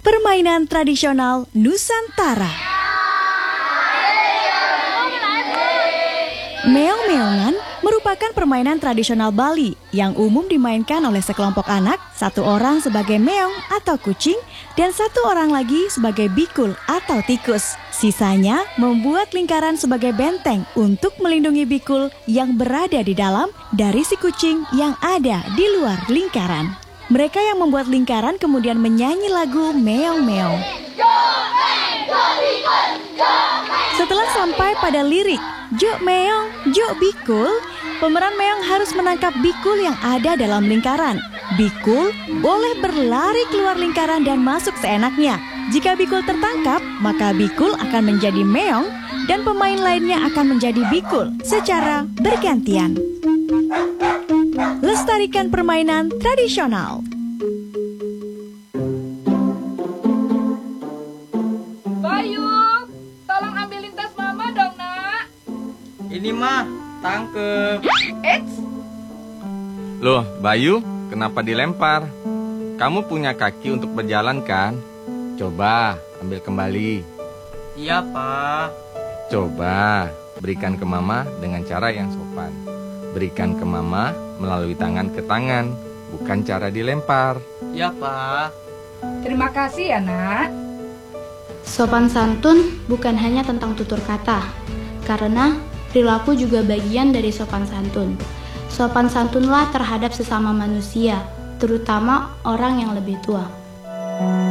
permainan tradisional Nusantara. Meong-meongan merupakan permainan tradisional Bali yang umum dimainkan oleh sekelompok anak, satu orang sebagai meong atau kucing, dan satu orang lagi sebagai bikul atau tikus. Sisanya membuat lingkaran sebagai benteng untuk melindungi bikul yang berada di dalam dari si kucing yang ada di luar lingkaran. Mereka yang membuat lingkaran kemudian menyanyi lagu meong-meong. Setelah sampai pada lirik Jo meong, jo bikul, pemeran meong harus menangkap bikul yang ada dalam lingkaran. Bikul boleh berlari keluar lingkaran dan masuk seenaknya. Jika bikul tertangkap, maka bikul akan menjadi meong dan pemain lainnya akan menjadi bikul secara bergantian. Lestarikan permainan tradisional. Bayu, tolong ambilin tas mama dong, nak. Ini mah, tangkep. Eits. Loh, Bayu, kenapa dilempar? Kamu punya kaki untuk berjalan kan? Coba, ambil kembali. Iya, Pak. Coba, berikan ke mama dengan cara yang sopan. Berikan ke mama melalui tangan ke tangan, bukan cara dilempar. Iya, Pak. Terima kasih ya, nak. Sopan santun bukan hanya tentang tutur kata, karena perilaku juga bagian dari sopan santun. Sopan santunlah terhadap sesama manusia, terutama orang yang lebih tua.